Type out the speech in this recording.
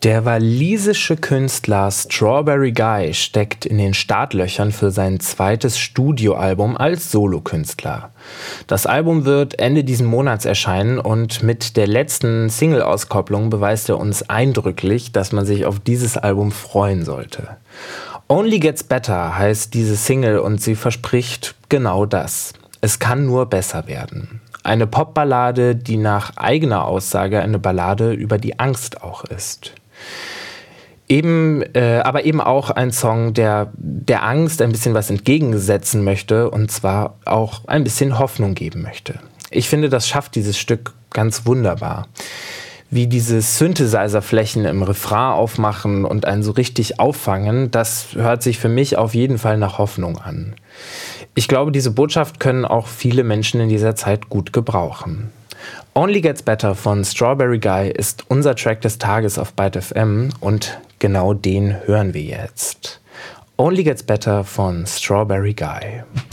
Der walisische Künstler Strawberry Guy steckt in den Startlöchern für sein zweites Studioalbum als Solokünstler. Das Album wird Ende diesen Monats erscheinen und mit der letzten Single-Auskopplung beweist er uns eindrücklich, dass man sich auf dieses Album freuen sollte. Only Gets Better heißt diese Single und sie verspricht genau das. Es kann nur besser werden. Eine Popballade, die nach eigener Aussage eine Ballade über die Angst auch ist. Aber eben auch ein Song, der der Angst ein bisschen was entgegensetzen möchte und zwar auch ein bisschen Hoffnung geben möchte. Ich finde, das schafft dieses Stück ganz wunderbar. Wie diese Synthesizer-Flächen im Refrain aufmachen und einen so richtig auffangen, das hört sich für mich auf jeden Fall nach Hoffnung an. Ich glaube, diese Botschaft können auch viele Menschen in dieser Zeit gut gebrauchen. Only Gets Better von Strawberry Guy ist unser Track des Tages auf Byte FM und genau den hören wir jetzt. Only Gets Better von Strawberry Guy.